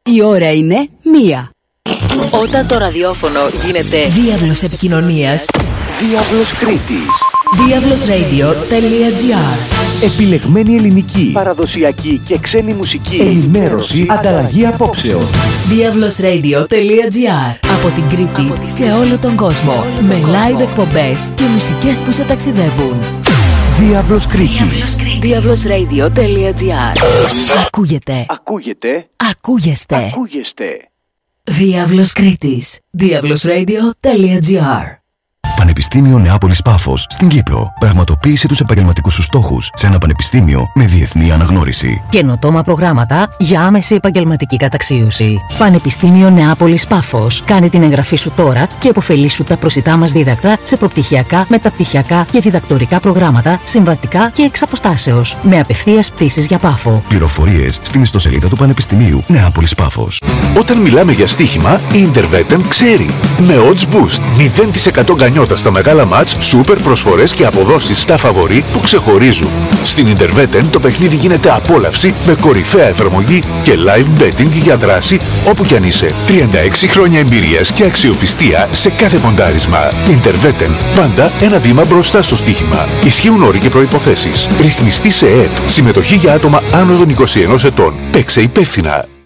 Η ώρα είναι 1. Όταν το ραδιόφωνο γίνεται διάβλος επικοινωνίας, Διάβλος Κρήτης. diavlosradio.gr. Επιλεγμένη ελληνική, παραδοσιακή και ξένη μουσική, ενημέρωση, ανταλλαγή απόψεων. diavlosradio.gr. Από την Κρήτη σε όλο τον κόσμο. Με live εκπομπές και μουσικές που σε ταξιδεύουν. Διάβλος Κρήτης. diavlosradio.gr. Ακούγεται. Ακούγεστε. Διάβλος Κρήτης. diavlosradio.gr. Πανεπιστήμιο Νεάπολης Πάφος στην Κύπρο. Πραγματοποίησε τους επαγγελματικούς σου στόχους σε ένα πανεπιστήμιο με διεθνή αναγνώριση. Καινοτόμα προγράμματα για άμεση επαγγελματική καταξίωση. Πανεπιστήμιο Νεάπολης Πάφος. Κάνε την εγγραφή σου τώρα και επωφελήσου τα προσιτά μας δίδακτρα σε προπτυχιακά, μεταπτυχιακά και διδακτορικά προγράμματα, συμβατικά και εξ αποστάσεως. Με απευθείας πτήσεις για Πάφο. Πληροφορίες στην ιστοσελίδα του Πανεπιστημίου Νεάπολης Πάφος. Όταν μιλάμε για στοίχημα, η Intervetten ξέρει. Με odds boost, 0% γκανιότα στα μεγάλα μάτς, σούπερ προσφορές και αποδόσεις στα φαβορί που ξεχωρίζουν. Στην Intervetten το παιχνίδι γίνεται απόλαυση με κορυφαία εφαρμογή και live betting για δράση όπου κι αν είσαι. 36 χρόνια εμπειρίας και αξιοπιστία σε κάθε ποντάρισμα. Intervetten, πάντα ένα βήμα μπροστά στο στοίχημα. Ισχύουν όροι και προϋποθέσεις. Ρυθμιστή σε ΕΕΠ. Συμμετοχή για άτομα άνω των 21 ετών. Παίξε υπεύθυνα.